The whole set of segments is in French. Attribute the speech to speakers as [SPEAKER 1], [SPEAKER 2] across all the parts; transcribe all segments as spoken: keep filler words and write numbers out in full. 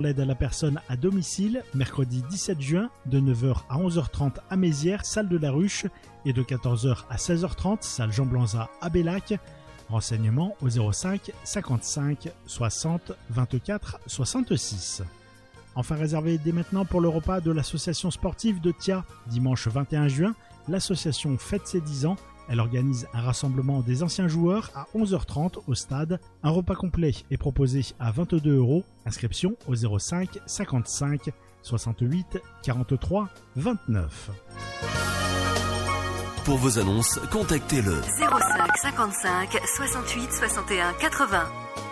[SPEAKER 1] l'aide à la personne à domicile, mercredi dix-sept juin, de neuf heures à onze heures trente à Mézières, salle de la Ruche, et de quatorze heures à seize heures trente, salle Jean Blanza à Bellac. Renseignements au zéro cinq cinquante-cinq soixante vingt-quatre soixante-six. Enfin, réservé dès maintenant pour le repas de l'association sportive de Thia. Dimanche vingt et un juin, l'association fête ses dix ans. Elle organise un rassemblement des anciens joueurs à onze heures trente au stade. Un repas complet est proposé à vingt-deux euros. Inscription au zéro cinq cinquante-cinq soixante-huit quarante-trois vingt-neuf.
[SPEAKER 2] Pour vos annonces, contactez le
[SPEAKER 3] zéro cinq cinquante-cinq soixante-huit soixante et un quatre-vingts.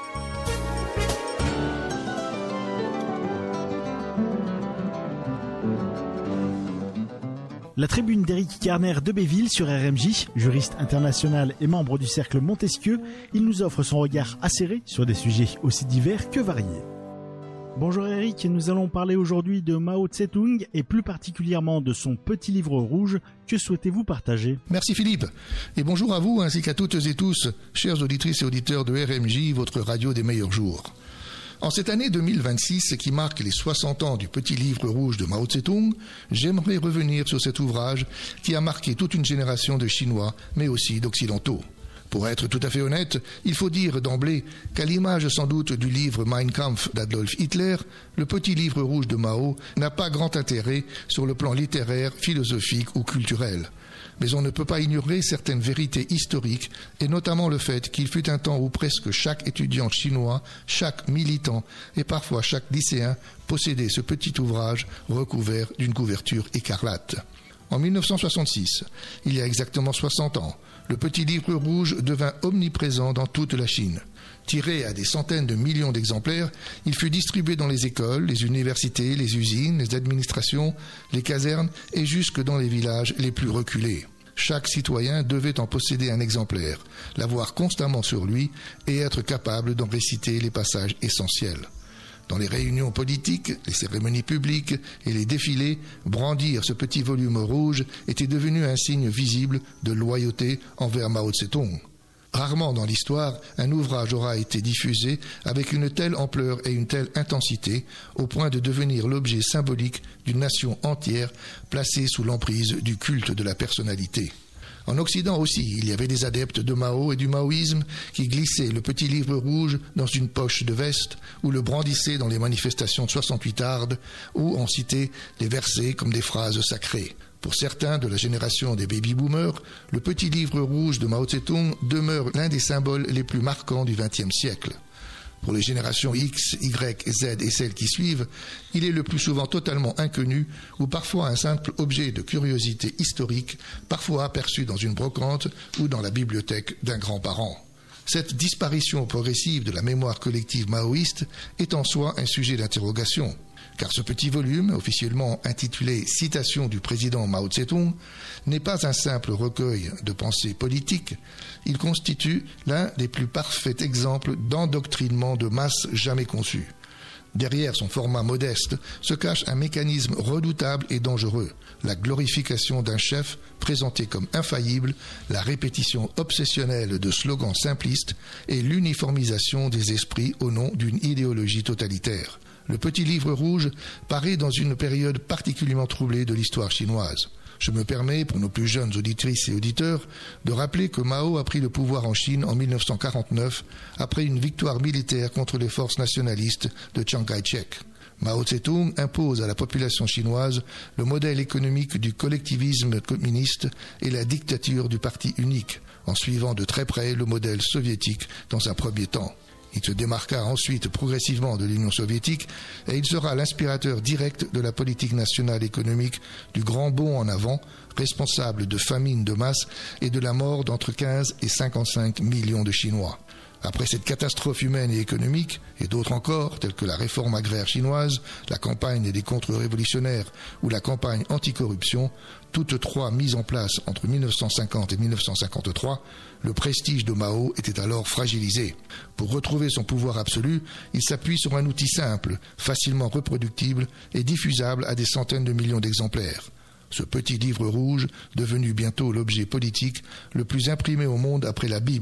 [SPEAKER 1] La tribune d'Éric Kerner de Béville sur R M J, juriste international et membre du cercle Montesquieu, il nous offre son regard acéré sur des sujets aussi divers que variés. Bonjour Eric, nous allons parler aujourd'hui de Mao Tse-tung et plus particulièrement de son petit livre rouge. Que souhaitez-vous partager ?
[SPEAKER 4] Merci Philippe, et bonjour à vous ainsi qu'à toutes et tous, chères auditrices et auditeurs de R M J, votre radio des meilleurs jours. En cette année deux mille vingt-six, qui marque les soixante ans du petit livre rouge de Mao Tse-tung, j'aimerais revenir sur cet ouvrage qui a marqué toute une génération de Chinois, mais aussi d'Occidentaux. Pour être tout à fait honnête, il faut dire d'emblée qu'à l'image sans doute du livre Mein Kampf d'Adolf Hitler, le petit livre rouge de Mao n'a pas grand intérêt sur le plan littéraire, philosophique ou culturel. Mais on ne peut pas ignorer certaines vérités historiques, et notamment le fait qu'il fut un temps où presque chaque étudiant chinois, chaque militant et parfois chaque lycéen possédait ce petit ouvrage recouvert d'une couverture écarlate. En mille neuf cent soixante-six, il y a exactement soixante ans, le petit livre rouge devint omniprésent dans toute la Chine. Tiré à des centaines de millions d'exemplaires, il fut distribué dans les écoles, les universités, les usines, les administrations, les casernes et jusque dans les villages les plus reculés. Chaque citoyen devait en posséder un exemplaire, l'avoir constamment sur lui et être capable d'en réciter les passages essentiels. Dans les réunions politiques, les cérémonies publiques et les défilés, brandir ce petit volume rouge était devenu un signe visible de loyauté envers Mao Tse-tung. Rarement dans l'histoire, un ouvrage aura été diffusé avec une telle ampleur et une telle intensité, au point de devenir l'objet symbolique d'une nation entière placée sous l'emprise du culte de la personnalité. En Occident aussi, il y avait des adeptes de Mao et du maoïsme qui glissaient le petit livre rouge dans une poche de veste ou le brandissaient dans les manifestations de soixante-huit ardes où on citait les versets comme des phrases sacrées. Pour certains de la génération des baby-boomers, le petit livre rouge de Mao Tse-tung demeure l'un des symboles les plus marquants du vingtième siècle. Pour les générations X, Y, Z et celles qui suivent, il est le plus souvent totalement inconnu ou parfois un simple objet de curiosité historique, parfois aperçu dans une brocante ou dans la bibliothèque d'un grand-parent. Cette disparition progressive de la mémoire collective maoïste est en soi un sujet d'interrogation. Car ce petit volume, officiellement intitulé « Citation du président Mao Tse-tung », n'est pas un simple recueil de pensées politiques, il constitue l'un des plus parfaits exemples d'endoctrinement de masse jamais conçu. Derrière son format modeste se cache un mécanisme redoutable et dangereux, la glorification d'un chef présenté comme infaillible, la répétition obsessionnelle de slogans simplistes et l'uniformisation des esprits au nom d'une idéologie totalitaire. Le petit livre rouge paraît dans une période particulièrement troublée de l'histoire chinoise. Je me permets, pour nos plus jeunes auditrices et auditeurs, de rappeler que Mao a pris le pouvoir en Chine en mille neuf cent quarante-neuf, après une victoire militaire contre les forces nationalistes de Chiang Kai-shek. Mao Tse-tung impose à la population chinoise le modèle économique du collectivisme communiste et la dictature du parti unique, en suivant de très près le modèle soviétique dans un premier temps. Il se démarqua ensuite progressivement de l'Union soviétique et il sera l'inspirateur direct de la politique nationale économique du grand bond en avant, responsable de famines de masse et de la mort d'entre quinze et cinquante-cinq millions de Chinois. Après cette catastrophe humaine et économique, et d'autres encore, telles que la réforme agraire chinoise, la campagne des contre-révolutionnaires ou la campagne anticorruption, toutes trois mises en place entre mille neuf cent cinquante et mille neuf cent cinquante-trois, le prestige de Mao était alors fragilisé. Pour retrouver son pouvoir absolu, il s'appuie sur un outil simple, facilement reproductible et diffusable à des centaines de millions d'exemplaires. Ce petit livre rouge, devenu bientôt l'objet politique le plus imprimé au monde après la Bible,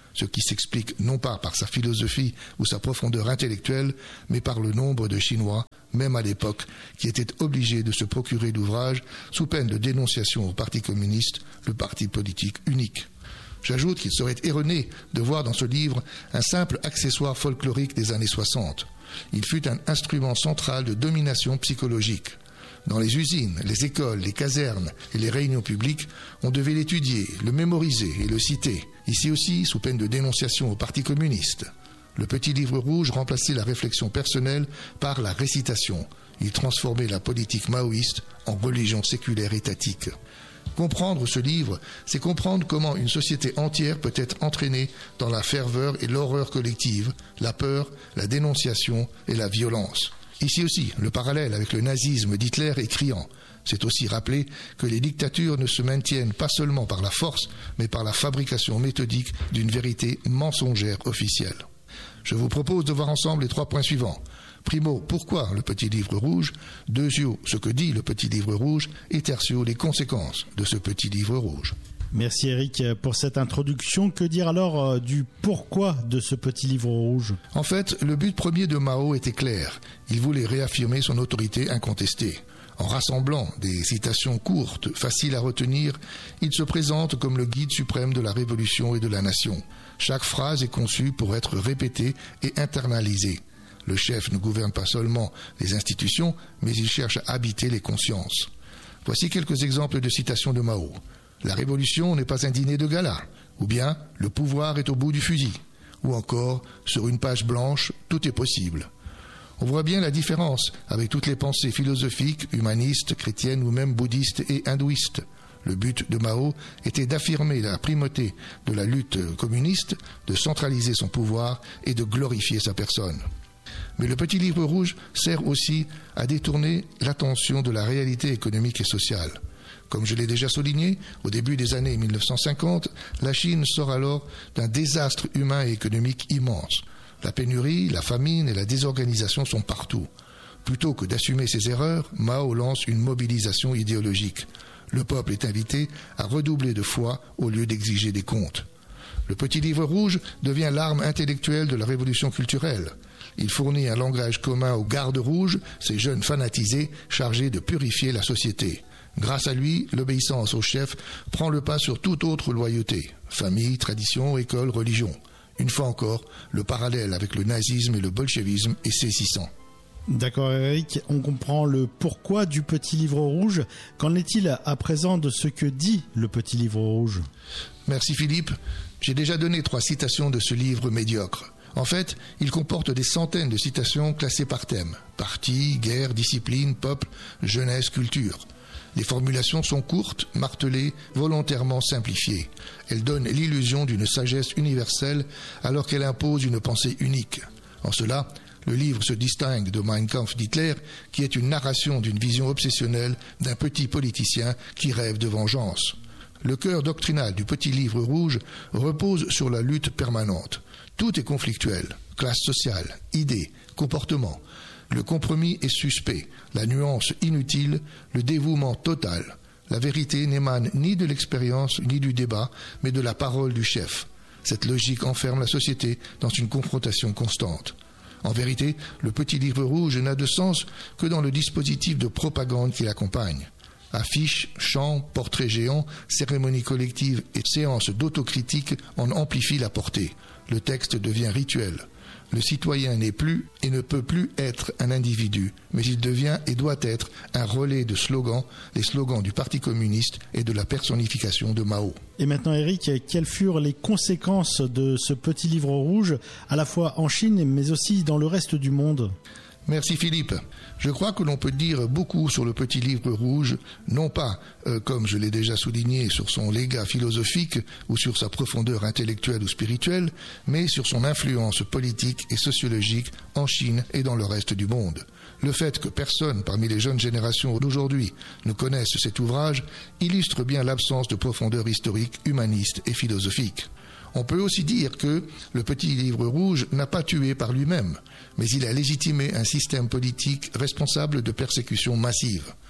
[SPEAKER 4] ce qui s'explique non pas par sa philosophie ou sa profondeur intellectuelle, mais par le nombre de Chinois, même à l'époque, qui étaient obligés de se procurer l'ouvrage sous peine de dénonciation au Parti communiste, le parti politique unique. J'ajoute qu'il serait erroné de voir dans ce livre un simple accessoire folklorique des années soixante. Il fut un instrument central de domination psychologique. Dans les usines, les écoles, les casernes et les réunions publiques, on devait l'étudier, le mémoriser et le citer. Ici aussi, sous peine de dénonciation au Parti communiste. Le petit livre rouge remplaçait la réflexion personnelle par la récitation. Il transformait la politique maoïste en religion séculaire étatique. Comprendre ce livre, c'est comprendre comment une société entière peut être entraînée dans la ferveur et l'horreur collective, la peur, la dénonciation et la violence. Ici aussi, le parallèle avec le nazisme d'Hitler est criant. C'est aussi rappeler que les dictatures ne se maintiennent pas seulement par la force, mais par la fabrication méthodique d'une vérité mensongère officielle. Je vous propose de voir ensemble les trois points suivants. Primo, pourquoi le petit livre rouge? Deuxio, ce que dit le petit livre rouge? Et tertio, les conséquences de ce petit livre rouge.
[SPEAKER 1] Merci Eric pour cette introduction. Que dire alors euh, du pourquoi de ce petit livre rouge?
[SPEAKER 4] En fait, le but premier de Mao était clair. Il voulait réaffirmer son autorité incontestée. En rassemblant des citations courtes, faciles à retenir, il se présente comme le guide suprême de la révolution et de la nation. Chaque phrase est conçue pour être répétée et internalisée. Le chef ne gouverne pas seulement les institutions, mais il cherche à habiter les consciences. Voici quelques exemples de citations de Mao. La révolution n'est pas un dîner de gala, ou bien le pouvoir est au bout du fusil, ou encore sur une page blanche, tout est possible. On voit bien la différence avec toutes les pensées philosophiques, humanistes, chrétiennes ou même bouddhistes et hindouistes. Le but de Mao était d'affirmer la primauté de la lutte communiste, de centraliser son pouvoir et de glorifier sa personne. Mais le petit livre rouge sert aussi à détourner l'attention de la réalité économique et sociale. Comme je l'ai déjà souligné, au début des années mille neuf cent cinquante, la Chine sort alors d'un désastre humain et économique immense. La pénurie, la famine et la désorganisation sont partout. Plutôt que d'assumer ses erreurs, Mao lance une mobilisation idéologique. Le peuple est invité à redoubler de foi au lieu d'exiger des comptes. Le petit livre rouge devient l'arme intellectuelle de la révolution culturelle. Il fournit un langage commun aux gardes rouges, ces jeunes fanatisés chargés de purifier la société. Grâce à lui, l'obéissance au chef prend le pas sur toute autre loyauté. Famille, tradition, école, religion. Une fois encore, le parallèle avec le nazisme et le bolchevisme est saisissant.
[SPEAKER 1] D'accord Eric, on comprend le pourquoi du petit livre rouge. Qu'en est-il à présent de ce que dit le petit livre rouge?
[SPEAKER 4] Merci Philippe. J'ai déjà donné trois citations de ce livre médiocre. En fait, il comporte des centaines de citations classées par thème. Parti, guerre, discipline, peuple, jeunesse, culture. Les formulations sont courtes, martelées, volontairement simplifiées. Elles donnent l'illusion d'une sagesse universelle alors qu'elle impose une pensée unique. En cela, le livre se distingue de Mein Kampf d'Hitler, qui est une narration d'une vision obsessionnelle d'un petit politicien qui rêve de vengeance. Le cœur doctrinal du petit livre rouge repose sur la lutte permanente. Tout est conflictuel, classe sociale, idées, comportement. Le compromis est suspect, la nuance inutile, le dévouement total. La vérité n'émane ni de l'expérience ni du débat, mais de la parole du chef. Cette logique enferme la société dans une confrontation constante. En vérité, le petit livre rouge n'a de sens que dans le dispositif de propagande qui l'accompagne. Affiches, chants, portraits géants, cérémonies collectives et séances d'autocritique en amplifient la portée. Le texte devient rituel. Le citoyen n'est plus et ne peut plus être un individu, mais il devient et doit être un relais de slogans, les slogans du Parti communiste et de la personnification de Mao.
[SPEAKER 1] Et maintenant Eric, quelles furent les conséquences de ce petit livre rouge, à la fois en Chine mais aussi dans le reste du monde ?
[SPEAKER 4] Merci Philippe. Je crois que l'on peut dire beaucoup sur le petit livre rouge, non pas, euh, comme je l'ai déjà souligné, sur son légat philosophique ou sur sa profondeur intellectuelle ou spirituelle, mais sur son influence politique et sociologique en Chine et dans le reste du monde. Le fait que personne parmi les jeunes générations d'aujourd'hui ne connaisse cet ouvrage illustre bien l'absence de profondeur historique, humaniste et philosophique. On peut aussi dire que le petit livre rouge n'a pas tué par lui-même, mais il a légitimé un système politique responsable de persécutions massives.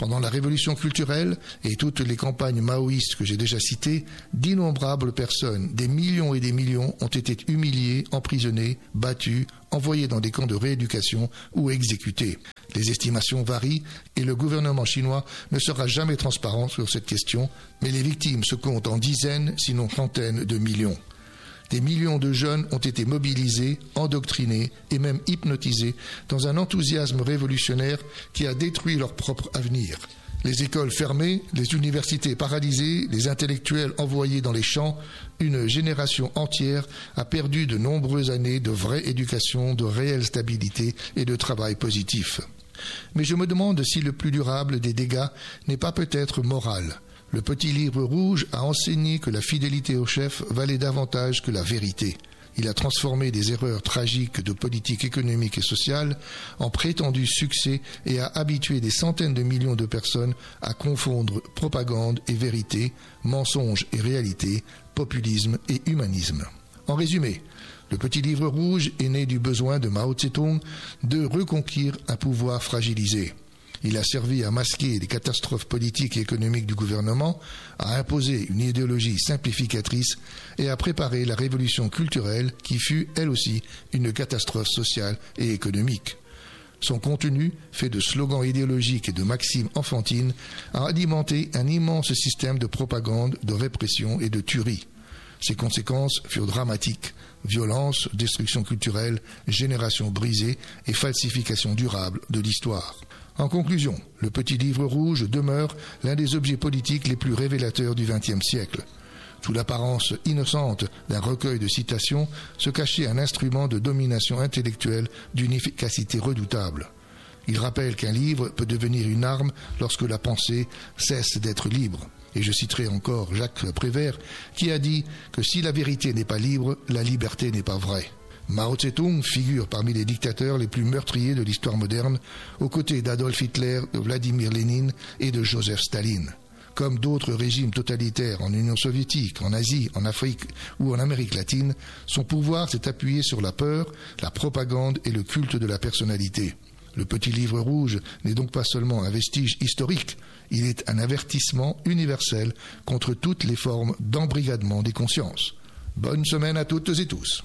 [SPEAKER 4] Pendant la révolution culturelle et toutes les campagnes maoïstes que j'ai déjà citées, d'innombrables personnes, des millions et des millions, ont été humiliées, emprisonnées, battues, envoyées dans des camps de rééducation ou exécutées. Les estimations varient et le gouvernement chinois ne sera jamais transparent sur cette question, mais les victimes se comptent en dizaines, sinon centaines de millions. Des millions de jeunes ont été mobilisés, endoctrinés et même hypnotisés dans un enthousiasme révolutionnaire qui a détruit leur propre avenir. Les écoles fermées, les universités paralysées, les intellectuels envoyés dans les champs, une génération entière a perdu de nombreuses années de vraie éducation, de réelle stabilité et de travail positif. Mais je me demande si le plus durable des dégâts n'est pas peut-être moral. Le petit livre rouge a enseigné que la fidélité au chef valait davantage que la vérité. Il a transformé des erreurs tragiques de politique économique et sociale en prétendu succès et a habitué des centaines de millions de personnes à confondre propagande et vérité, mensonge et réalité, populisme et humanisme. En résumé, le petit livre rouge est né du besoin de Mao Tse-tung de reconquérir un pouvoir fragilisé. Il a servi à masquer les catastrophes politiques et économiques du gouvernement, à imposer une idéologie simplificatrice et à préparer la révolution culturelle qui fut, elle aussi, une catastrophe sociale et économique. Son contenu, fait de slogans idéologiques et de maximes enfantines, a alimenté un immense système de propagande, de répression et de tuerie. Ses conséquences furent dramatiques. Violence, destruction culturelle, génération brisée et falsification durable de l'histoire. En conclusion, le petit livre rouge demeure l'un des objets politiques les plus révélateurs du vingtième siècle. Sous l'apparence innocente d'un recueil de citations se cachait un instrument de domination intellectuelle d'une efficacité redoutable. Il rappelle qu'un livre peut devenir une arme lorsque la pensée cesse d'être libre. Et je citerai encore Jacques Prévert qui a dit que si la vérité n'est pas libre, la liberté n'est pas vraie. Mao Tse-tung figure parmi les dictateurs les plus meurtriers de l'histoire moderne, aux côtés d'Adolf Hitler, de Vladimir Lénine et de Joseph Staline. Comme d'autres régimes totalitaires en Union soviétique, en Asie, en Afrique ou en Amérique latine, son pouvoir s'est appuyé sur la peur, la propagande et le culte de la personnalité. Le petit livre rouge n'est donc pas seulement un vestige historique, il est un avertissement universel contre toutes les formes d'embrigadement des consciences. Bonne semaine à toutes et tous.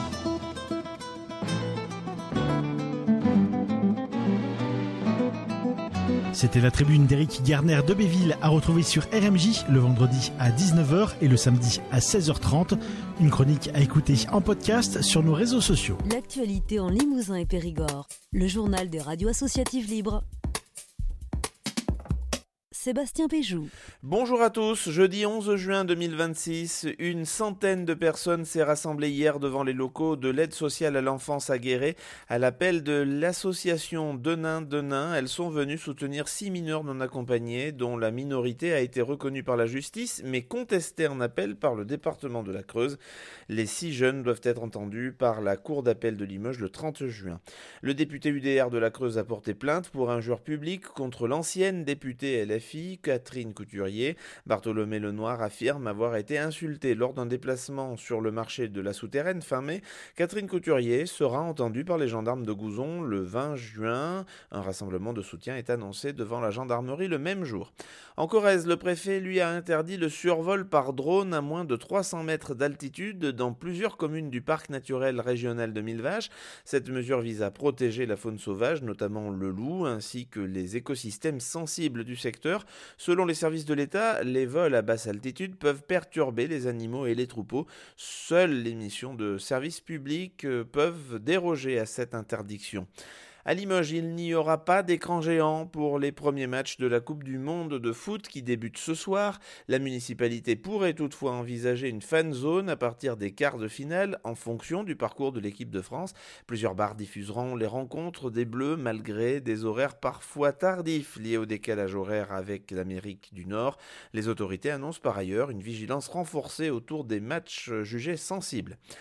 [SPEAKER 1] C'était la tribune d'Éric Garner de Béville à retrouver sur R M J le vendredi à dix-neuf heures et le samedi à seize heures trente. Une chronique à écouter en podcast sur nos réseaux sociaux.
[SPEAKER 5] L'actualité en Limousin et Périgord. Le journal des radios associatives libres. Sébastien Péjou.
[SPEAKER 6] Bonjour à tous, jeudi onze juin deux mille vingt-six, une centaine de personnes s'est rassemblée hier devant les locaux de l'aide sociale à l'enfance à Guéret à l'appel de l'association Denain Denain. Elles sont venues soutenir six mineurs non accompagnés dont la minorité a été reconnue par la justice mais contestée en appel par le département de la Creuse. Les six jeunes doivent être entendus par la cour d'appel de Limoges le trente juin. Le député U D R de la Creuse a porté plainte pour injure publique contre l'ancienne députée L F I, Catherine Couturier. Bartholomé Lenoir affirme avoir été insulté lors d'un déplacement sur le marché de la Souterraine fin mai. Catherine Couturier sera entendue par les gendarmes de Gouzon le vingt juin. Un rassemblement de soutien est annoncé devant la gendarmerie le même jour. En Corrèze, le préfet lui a interdit le survol par drone à moins de trois cents mètres d'altitude dans plusieurs communes du parc naturel régional de Mille Vaches. Cette mesure vise à protéger la faune sauvage, notamment le loup, ainsi que les écosystèmes sensibles du secteur. Selon les services de l'État, les vols à basse altitude peuvent perturber les animaux et les troupeaux. Seules les missions de service public peuvent déroger à cette interdiction. À Limoges, il n'y aura pas d'écran géant pour les premiers matchs de la Coupe du Monde de foot qui débute ce soir. La municipalité pourrait toutefois envisager une fan zone à partir des quarts de finale en fonction du parcours de l'équipe de France. Plusieurs bars diffuseront les rencontres des Bleus malgré des horaires parfois tardifs liés au décalage horaire avec l'Amérique du Nord. Les autorités annoncent par ailleurs une vigilance renforcée autour des matchs jugés sensibles.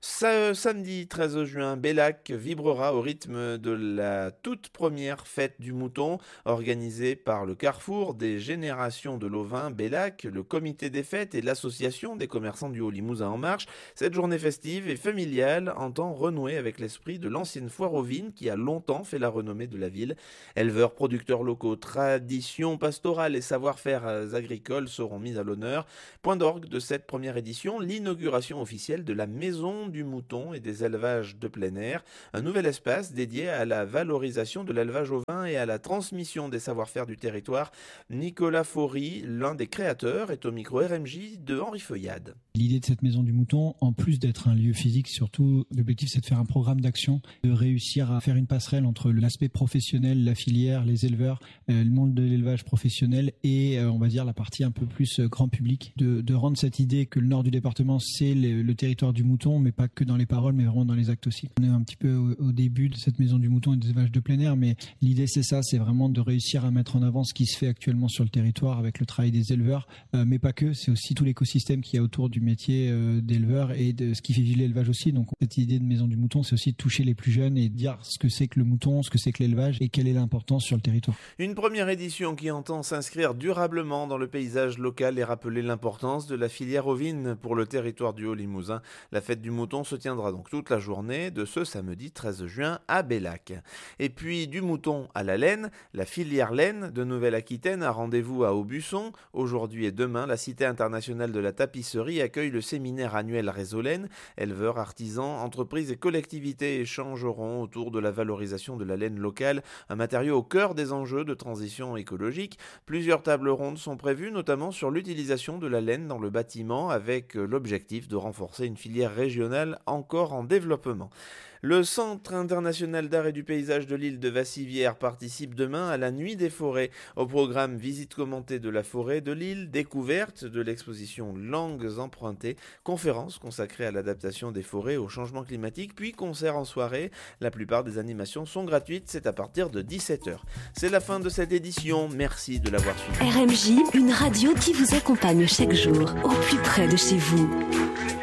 [SPEAKER 6] Ça, samedi treize juin, Bellac vibrera au rythme de la toute première fête du mouton organisée par le Carrefour des générations de l'Auvin Bellac, le comité des fêtes et l'association des commerçants du Haut-Limousin En Marche. Cette journée festive et familiale entend renouer avec l'esprit de l'ancienne foire aux vignes qui a longtemps fait la renommée de la ville. Éleveurs, producteurs locaux, traditions pastorales et savoir-faire agricoles seront mis à l'honneur. Point d'orgue de cette première édition, l'inauguration officielle de la Maison du Mouton et des élevages de plein air, un nouvel espace dédié à la valorisation de l'élevage ovin et à la transmission des savoir-faire du territoire. Nicolas Faury, l'un des créateurs, est au micro R M J de Henri Feuillade.
[SPEAKER 7] L'idée de cette Maison du Mouton, en plus d'être un lieu physique, surtout l'objectif c'est de faire un programme d'action, de réussir à faire une passerelle entre l'aspect professionnel, la filière, les éleveurs, euh, le monde de l'élevage professionnel et euh, on va dire la partie un peu plus euh, grand public, de, de rendre cette idée que le nord du département c'est le, le territoire du mouton, mais pas que dans les paroles, mais vraiment dans les actes aussi. On est un petit peu au, au début de cette Maison du Mouton et des élevages de plein air, mais l'idée c'est ça, c'est vraiment de réussir à mettre en avant ce qui se fait actuellement sur le territoire avec le travail des éleveurs, euh, mais pas que, c'est aussi tout l'écosystème qu'il y a autour du métier euh, d'éleveur et de ce qui fait vivre l'élevage aussi. Donc cette idée de Maison du Mouton, c'est aussi de toucher les plus jeunes et de dire ce que c'est que le mouton, ce que c'est que l'élevage et quelle est l'importance sur le territoire.
[SPEAKER 6] Une première édition qui entend s'inscrire durablement dans le paysage local et rappeler l'importance de la filière ovine pour le territoire du Haut-Limousin. La fête du mouton se tiendra donc toute la journée de ce samedi treize juin à Bellac. Et puis du mouton à la laine, la filière laine de Nouvelle-Aquitaine a rendez-vous à Aubusson. Aujourd'hui et demain, la Cité internationale de la tapisserie accueille le séminaire annuel Réseau Laine. Éleveurs, artisans, entreprises et collectivités échangeront autour de la valorisation de la laine locale, un matériau au cœur des enjeux de transition écologique. Plusieurs tables rondes sont prévues, notamment sur l'utilisation de la laine dans le bâtiment, avec l'objectif de renforcer une filière régionale encore en développement. Le Centre international d'art et du paysage de l'île de Vassivière participe demain à la Nuit des forêts. Au programme, visite commentée de la forêt de l'île, découverte de l'exposition Langues empruntées, conférence consacrée à l'adaptation des forêts au changement climatique, puis concert en soirée. La plupart des animations sont gratuites, c'est à partir de dix-sept heures. C'est la fin de cette édition, merci de l'avoir suivi.
[SPEAKER 5] R M J, une radio qui vous accompagne chaque jour, au plus près de chez vous.